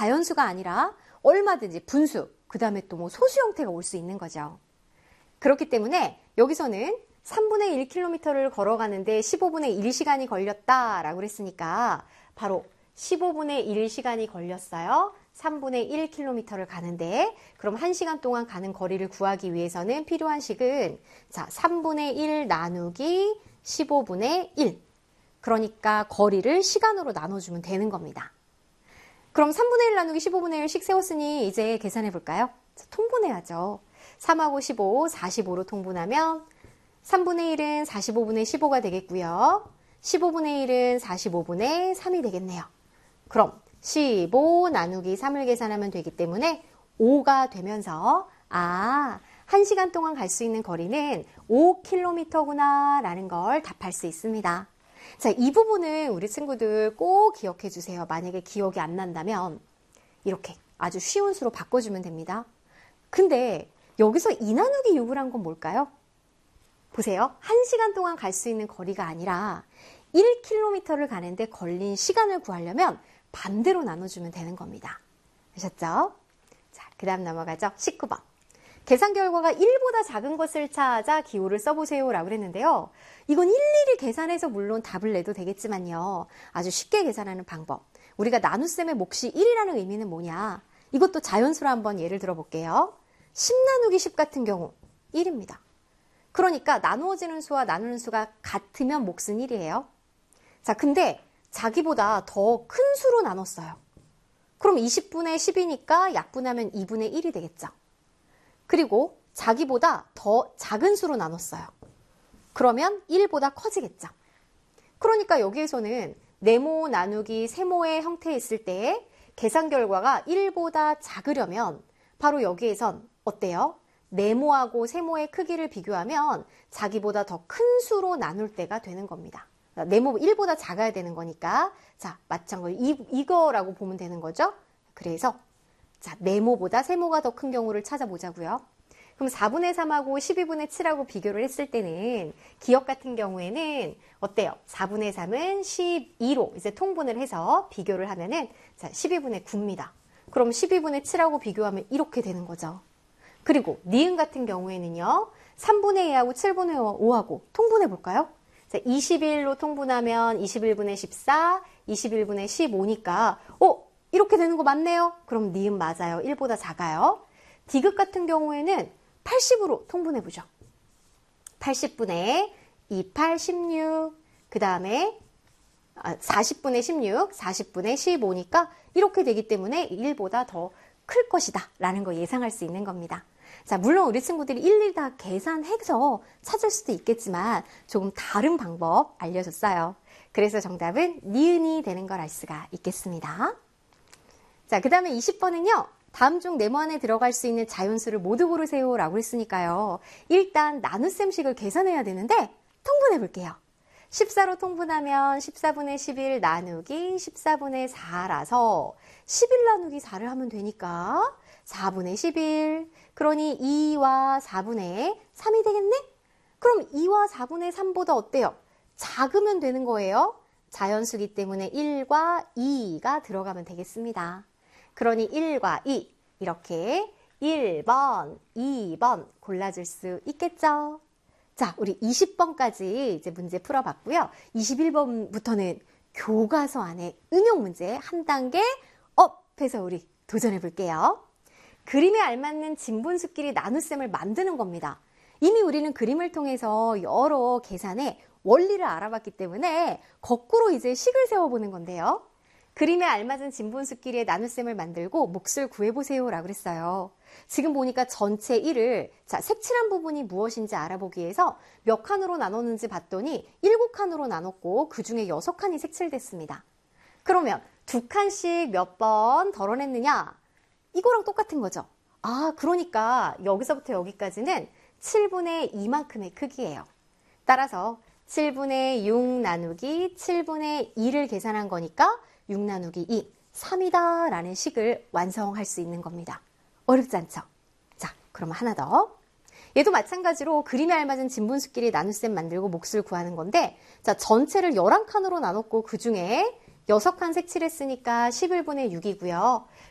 자연수가 아니라 얼마든지 분수, 그 다음에 또 뭐 소수 형태가 올 수 있는 거죠. 그렇기 때문에 여기서는 3분의 1km를 걸어가는데 15분의 1시간이 걸렸다라고 그랬으니까 바로 15분의 1시간이 걸렸어요. 3분의 1km를 가는데 그럼 1시간 동안 가는 거리를 구하기 위해서는 필요한 식은 자 3분의 1 나누기 15분의 1 그러니까 거리를 시간으로 나눠주면 되는 겁니다. 그럼 3분의 1 나누기 15분의 1씩 세웠으니 이제 계산해 볼까요? 통분해야죠. 3하고 15, 45로 통분하면 3분의 1은 45분의 15가 되겠고요. 15분의 1은 45분의 3이 되겠네요. 그럼 15 나누기 3을 계산하면 되기 때문에 5가 되면서 1시간 동안 갈 수 있는 거리는 5km구나 라는 걸 답할 수 있습니다. 자, 이 부분은 우리 친구들 꼭 기억해 주세요. 만약에 기억이 안 난다면 이렇게 아주 쉬운 수로 바꿔주면 됩니다. 근데 여기서 2 나누기 6을 한 건 뭘까요? 보세요. 1시간 동안 갈 수 있는 거리가 아니라 1km를 가는데 걸린 시간을 구하려면 반대로 나눠주면 되는 겁니다. 아셨죠? 자, 그 다음 넘어가죠. 19번. 계산 결과가 1보다 작은 것을 찾아 기호를 써보세요 라고 그랬는데요. 이건 일일이 계산해서 물론 답을 내도 되겠지만요. 아주 쉽게 계산하는 방법. 우리가 나눗셈의 몫이 1이라는 의미는 뭐냐? 이것도 자연수로 한번 예를 들어볼게요. 10 나누기 10 같은 경우 1입니다. 그러니까 나누어지는 수와 나누는 수가 같으면 몫은 1이에요. 자, 근데 자기보다 더 큰 수로 나눴어요. 그럼 20분의 10이니까 약분하면 2분의 1이 되겠죠. 그리고 자기보다 더 작은 수로 나눴어요. 그러면 1보다 커지겠죠. 그러니까 여기에서는 네모 나누기 세모의 형태에 있을 때 계산 결과가 1보다 작으려면 바로 여기에선 어때요? 네모하고 세모의 크기를 비교하면 자기보다 더 큰 수로 나눌 때가 되는 겁니다. 네모 1보다 작아야 되는 거니까 자 마찬가지로 이거라고 보면 되는 거죠. 그래서 자 네모보다 세모가 더 큰 경우를 찾아보자고요. 그럼 4분의 3하고 12분의 7하고 비교를 했을 때는 기억 같은 경우에는 어때요? 4분의 3은 12로 이제 통분을 해서 비교를 하면은 자 12분의 9입니다. 그럼 12분의 7하고 비교하면 이렇게 되는 거죠. 그리고 니은 같은 경우에는요. 3분의 2하고 7분의 5하고 통분해 볼까요? 자, 21로 통분하면 21분의 14, 21분의 15니까 이렇게 되는 거 맞네요? 그럼 니은 맞아요. 1보다 작아요. 디귿 같은 경우에는 80으로 통분해 보죠. 80분의 28, 16, 그 다음에 40분의 16, 40분의 15니까 이렇게 되기 때문에 1보다 더 클 것이다 라는 거 예상할 수 있는 겁니다. 자, 물론 우리 친구들이 일일이 다 계산해서 찾을 수도 있겠지만 조금 다른 방법 알려줬어요. 그래서 정답은 니은이 되는 걸 알 수가 있겠습니다. 자, 그 다음에 20번은요. 다음 중 네모 안에 들어갈 수 있는 자연수를 모두 고르세요 라고 했으니까요. 일단 나눗셈식을 계산해야 되는데 통분해 볼게요. 14로 통분하면 14분의 11 나누기 14분의 4라서 11 나누기 4를 하면 되니까 4분의 11 그러니 2와 4분의 3이 되겠네? 그럼 2와 4분의 3보다 어때요? 작으면 되는 거예요. 자연수기 때문에 1과 2가 들어가면 되겠습니다. 그러니 1과 2 이렇게 1번, 2번 골라줄 수 있겠죠? 자, 우리 20번까지 이제 문제 풀어봤고요. 21번부터는 교과서 안에 응용 문제 한 단계 업해서 우리 도전해 볼게요. 그림에 알맞는 진분수끼리 나눗셈을 만드는 겁니다. 이미 우리는 그림을 통해서 여러 계산의 원리를 알아봤기 때문에 거꾸로 이제 식을 세워보는 건데요. 그림에 알맞은 진분수끼리의 나눗셈을 만들고 몫을 구해보세요 라고 그랬어요. 지금 보니까 전체 1을 자 색칠한 부분이 무엇인지 알아보기 위해서 몇 칸으로 나눴는지 봤더니 7칸으로 나눴고 그 중에 6칸이 색칠됐습니다. 그러면 2칸씩 몇 번 덜어냈느냐? 이거랑 똑같은 거죠. 그러니까 여기서부터 여기까지는 7분의 2만큼의 크기예요. 따라서 7분의 6 나누기 7분의 2를 계산한 거니까 6 나누기 2, 3이다 라는 식을 완성할 수 있는 겁니다. 어렵지 않죠? 자, 그럼 하나 더. 얘도 마찬가지로 그림에 알맞은 진분수끼리 나눗셈 만들고 몫을 구하는 건데 자 전체를 11칸으로 나눴고 그 중에 6칸 색칠했으니까 11분의 6이고요.